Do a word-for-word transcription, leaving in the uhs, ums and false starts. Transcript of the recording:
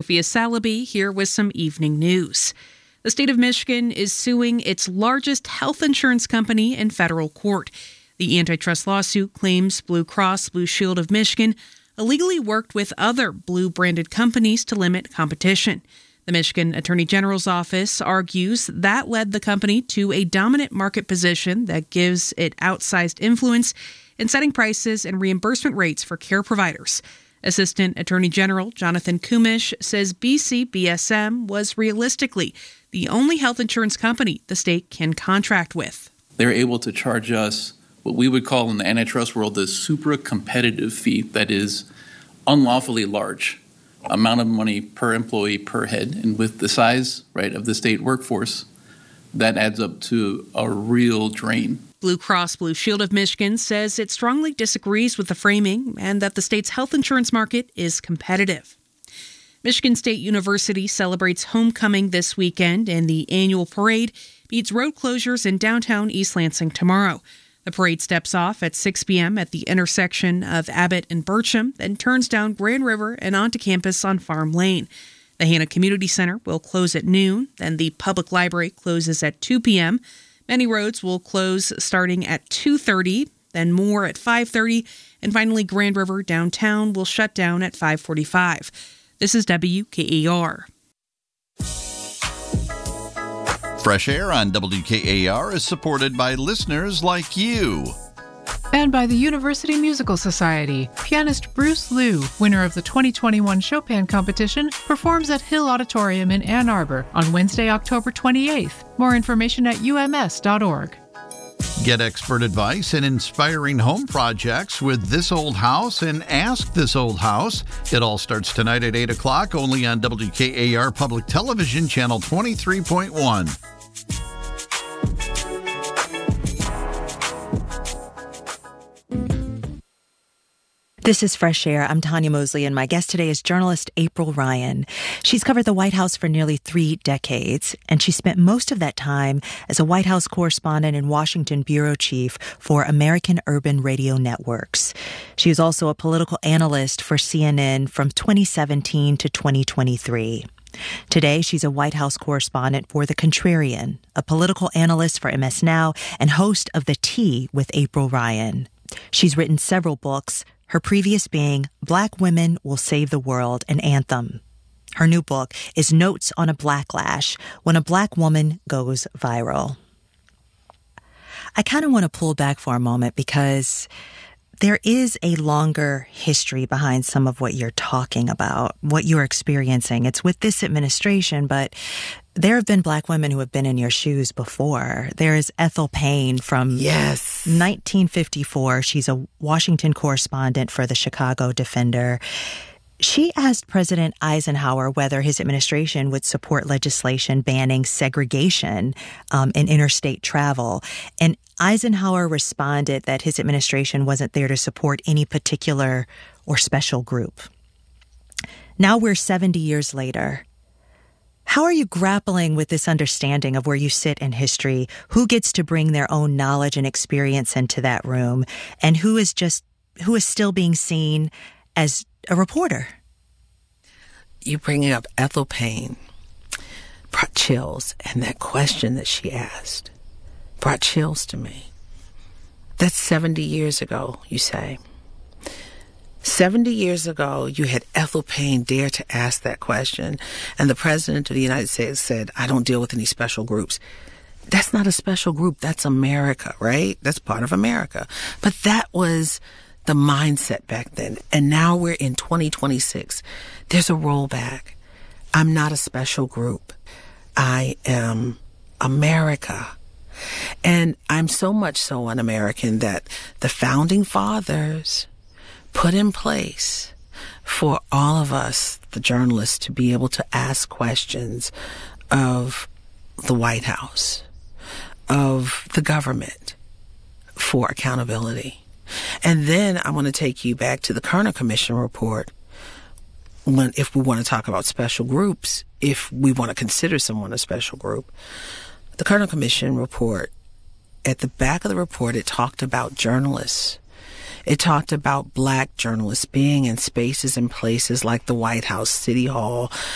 Sophia Salaby here with some evening news. The state of Michigan is suing its largest health insurance company in federal court. The antitrust lawsuit claims Blue Cross Blue Shield of Michigan illegally worked with other Blue-branded companies to limit competition. The Michigan Attorney General's office argues that led the company to a dominant market position that gives it outsized influence in setting prices and reimbursement rates for care providers. Assistant Attorney General Jonathan Kumish says B C B S M was realistically the only health insurance company the state can contract with. They're able to charge us what we would call in the antitrust world the supra-competitive fee, that is unlawfully large amount of money per employee per head. And with the size, right, of the state workforce, that adds up to a real drain. Blue Cross Blue Shield of Michigan says it strongly disagrees with the framing and that the state's health insurance market is competitive. Michigan State University celebrates homecoming this weekend, and the annual parade beats road closures in downtown East Lansing tomorrow. The parade steps off at six p.m. at the intersection of Abbott and Bircham, then turns down Grand River and onto campus on Farm Lane. The Hannah Community Center will close at noon, then the public library closes at two p.m. Many roads will close starting at two thirty, then more at five thirty, and finally Grand River downtown will shut down at five forty-five. This is W K A R. Fresh Air on W K A R is supported by listeners like you. And by the University Musical Society. Pianist Bruce Liu, winner of the twenty twenty-one Chopin competition, performs at Hill Auditorium in Ann Arbor on Wednesday, October twenty-eighth. More information at U M S dot org. Get expert advice and inspiring home projects with This Old House and Ask This Old House. It all starts tonight at eight o'clock, only on W K A R Public Television, Channel twenty-three point one. This is Fresh Air. I'm Tanya Mosley, and my guest today is journalist April Ryan. She's covered the White House for nearly three decades, and she spent most of that time as a White House correspondent and Washington bureau chief for American Urban Radio Networks. She was also a political analyst for C N N from twenty seventeen to twenty twenty-three. Today, she's a White House correspondent for The Contrarian, a political analyst for M S Now, and host of The Tea with April Ryan. She's written several books, her previous being Black Women Will Save the World, an Anthem. Her new book is Notes on a Blacklash, When a Black Woman Goes Viral. I kind of want to pull back for a moment because there is a longer history behind some of what you're talking about, what you're experiencing. It's with this administration, but there have been Black women who have been in your shoes before. There is Ethel Payne from yes. nineteen fifty-four. She's a Washington correspondent for the Chicago Defender. She asked President Eisenhower whether his administration would support legislation banning segregation um, in interstate travel. And Eisenhower responded that his administration wasn't there to support any particular or special group. Now we're seventy years later. How are you grappling with this understanding of where you sit in history? Who gets to bring their own knowledge and experience into that room? And who is just, who is still being seen as a reporter? You bringing up Ethel Payne brought chills, and that question that she asked brought chills to me. That's seventy years ago, you say. seventy years ago, you had Ethel Payne dare to ask that question, and the President of the United States said, I don't deal with any special groups. That's not a special group. That's America, right? That's part of America. But that was the mindset back then. And now we're in twenty twenty-six. There's a rollback. I'm not a special group. I am America. And I'm so much so an American that the Founding Fathers put in place for all of us, the journalists, to be able to ask questions of the White House, of the government, for accountability. And then I want to take you back to the Kerner Commission report. When, if we want to talk about special groups, if we want to consider someone a special group, the Kerner Commission report, at the back of the report, it talked about journalists. It talked about Black journalists being in spaces and places like the White House, City Hall,